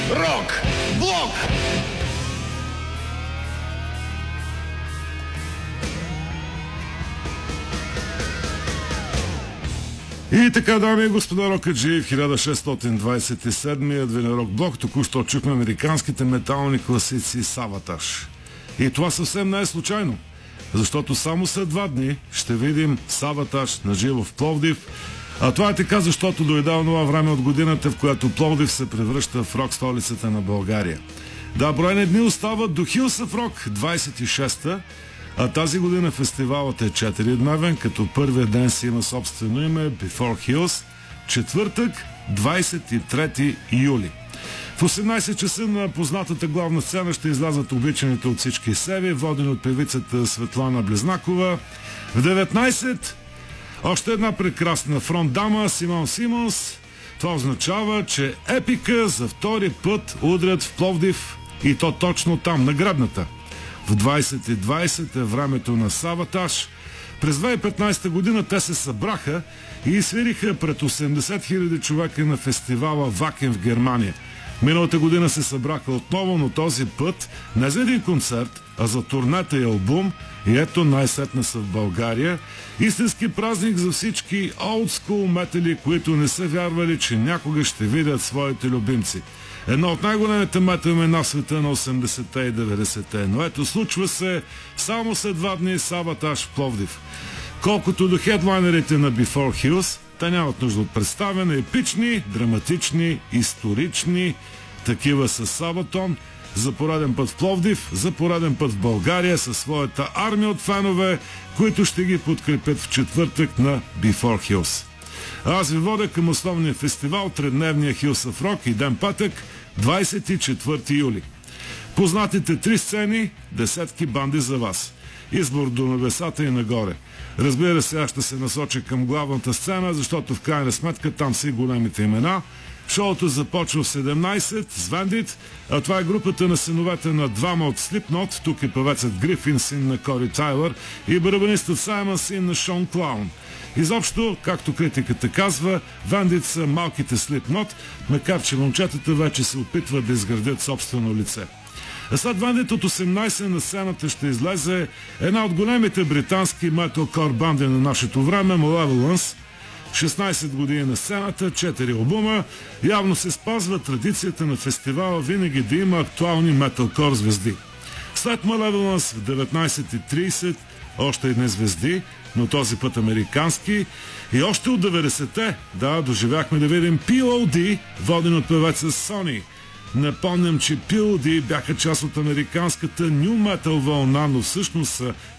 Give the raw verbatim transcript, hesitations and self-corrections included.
Рок блок! И така, дами и господа, рокаджи, в хиляда шестстотин двадесет и седми ви на Рок блок току-що чухме американските метални класици Саватаж. И това съвсем не е случайно, защото само след два дни ще видим Саватаж наживо в Пловдив. А това е така, защото дойде онова време от годината, в която Пловдив се превръща в рок столицата на България. Да, броени дни остават до Hills of Rock двадесет и шеста, а тази година фестивалът е четиридневен, като първият ден си има собствено име Before Hills, четвъртък, двадесет и трети юли. В осемнадесет часа на познатата главна сцена ще излязат обичаните от всички себе, водени от певицата Светлана Близнакова. В деветнадесет още една прекрасна фронт дама Симон Симонс. Това означава, че Епика за втори път удрят в Пловдив, и то точно там, на гребната. В двадесет и двадесет е времето на Саватаж. През две хиляди и петнадесета година те се събраха и свириха пред осемдесет хиляди човека на фестивала Вакен в Германия. Миналата година се събраха отново, но този път не за един концерт, а за турнета и албум. И ето най-сетне са в България. Истински празник за всички олдскул метали, които не са вярвали, че някога ще видят своите любимци. Едно от най-големите метал имена в света на осемдесетте и деветдесетте. Но ето, случва се само след два дни Саватаж в Пловдив. Колкото до хедлайнерите на Before Hills, те нямат нужда от представяне. Епични, драматични, исторични. Такива с Сабатон. За пореден път в Пловдив, за пореден път в България със своята армия от фенове, които ще ги подкрепят в четвъртък на Before Hills. Аз ви водя към основния фестивал, тредневния Hills of Rock, и ден петък, двадесет и четвърти юли. Познатите три сцени, десетки банди за вас. Избор до небесата и нагоре. Разбира се, аз ще се насоча към главната сцена, защото в крайна сметка там са и големите имена. Шоуто започва в седемнадесет с Вендит, а това е групата на синовете на двама от Slipknot. Тук е певецът Грифин, син на Кори Тайлър, и барабанистът Саймън, син на Шон Клаун. Изобщо, както критиката казва, Вендит са малките Slipknot, макар че момчетата вече се опитват да изградят собствено лице. А след Вендит от осемнадесет на сцената ще излезе една от големите британски металкор банди на нашето време, Malevolence. шестнадесет години на сцената, четири албума. Явно се спазва традицията на фестивала винаги да има актуални металкор звезди. След Malevolence в деветнадесет и тридесет още едни звезди, но този път американски. И още от деветдесетте, да, доживяхме да видим пи о ди, воден от певеца Сони. Напомням, че пи о ди бяха част от американската ню метал вълна, но всъщност са